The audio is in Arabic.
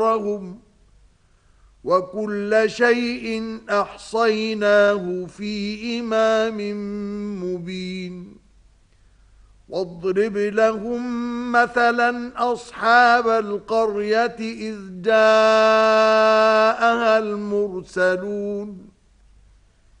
وكل شيء أحصيناه في إمام مبين واضرب لهم مثلا أصحاب القرية إذ جاءها المرسلون